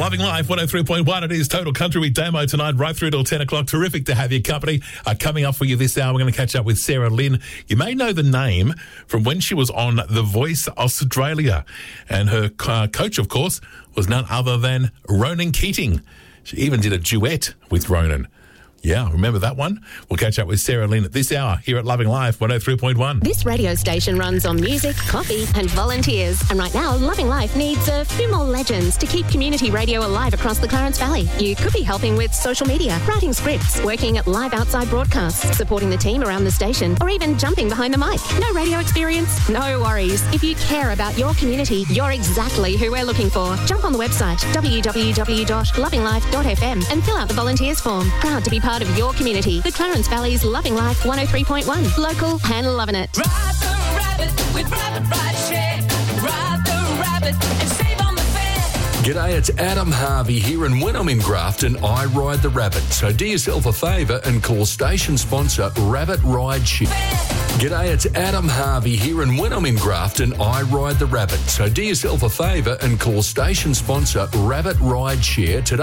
Loving Life, 103.1. It is Total Country with Damo tonight, right through till 10 o'clock. Terrific to have your company. Coming up for you this hour, we're going to catch up with Sarah Lynn. You may know the name from when she was on The Voice Australia. And her coach, of course, was none other than Ronan Keating. She even did a duet with Ronan. Yeah, remember that one? We'll catch up with Sarah Lynn at this hour here at Loving Life 103.1. This radio station runs on music, coffee and volunteers. And right now, Loving Life needs a few more legends to keep community radio alive across the Clarence Valley. You could be helping with social media, writing scripts, working at live outside broadcasts, supporting the team around the station, or even jumping behind the mic. No radio experience? No worries. If you care about your community, you're exactly who we're looking for. Jump on the website, www.lovinglife.fm, and fill out the volunteers form. Proud to be part of your community. The Clarence Valley's Loving Life 103.1. Local and loving it. Ride the rabbit with Rabbit Ride Share. Ride the rabbit and save on the fare. G'day, it's Adam Harvey here, and when I'm in Grafton, I ride the rabbit. So do yourself a favour and call station sponsor Rabbit Ride Share. G'day, it's Adam Harvey here, and when I'm in Grafton, I ride the rabbit. So do yourself a favour and call station sponsor Rabbit Ride Share today.